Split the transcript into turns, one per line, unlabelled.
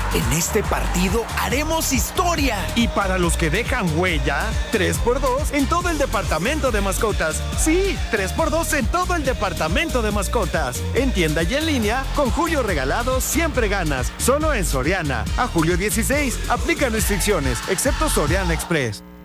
En este partido haremos historia.
Y para los que dejan huella, 3x2 en todo el departamento de mascotas. Sí, 3x2 en todo el departamento de mascotas. En tienda y en línea, con Julio Regalado siempre ganas. Solo en Soriana. A julio 16, aplican restricciones, excepto Soriana Express.